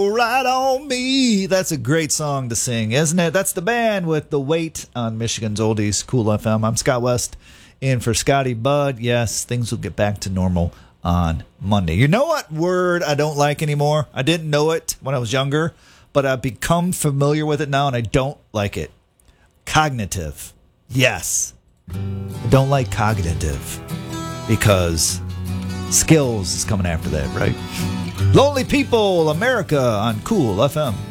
Right on me. That's a great song to sing, isn't it? That's the band with The Weight on Michigan's Oldies, Cool FM. I'm Scott West in for Scotty Bud. Yes, things will get back to normal on Monday. You know what word I don't like anymore? I didn't know it when I was younger, but I've become familiar with it now, and I don't like it. Cognitive. Yes. I don't like cognitive because skills is coming after that, right? Lonely People, America on Cool FM.